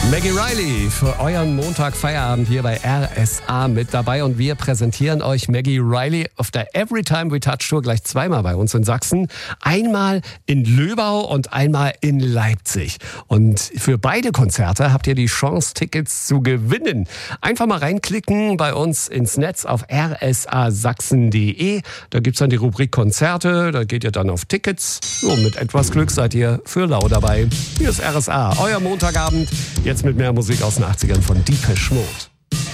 Maggie Riley für euren Montag-Feierabend hier bei RSA mit dabei und wir präsentieren euch Maggie Riley auf der Everytime We Touch Tour gleich zweimal bei uns in Sachsen. Einmal in Löbau und einmal in Leipzig. Und für beide Konzerte habt ihr die Chance, Tickets zu gewinnen. Einfach mal reinklicken bei uns ins Netz auf rsasachsen.de. Da gibt's dann die Rubrik Konzerte, da geht ihr dann auf Tickets. So, mit etwas Glück seid ihr für lau dabei. Hier ist RSA, euer Montagabend. Jetzt mit mehr Musik aus den 80ern von Depeche Mode.